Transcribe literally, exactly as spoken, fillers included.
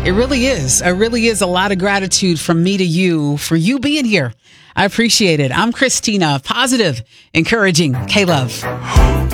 It really is. It really is a lot of gratitude from me to you for you being here. I appreciate it. I'm Christina, positive, encouraging K-Love.